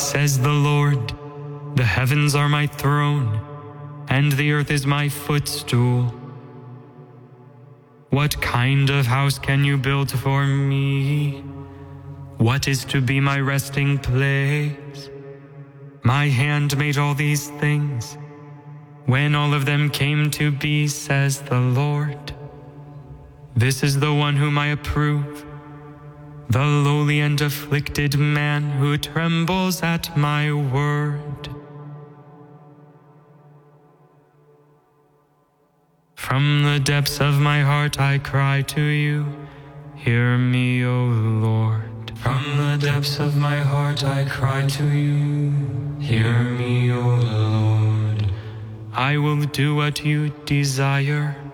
says the Lord, the heavens are my throne, and the earth is my footstool. What kind of house can you build for me? What is to be my resting place? My hand made all these things, when all of them came to be, says the Lord. This is the one whom I approve, the lowly and afflicted man who trembles at my word. From the depths of my heart I cry to you, hear me, O Lord. From the depths of my heart I cry to you, hear me, O Lord. I will do what you desire.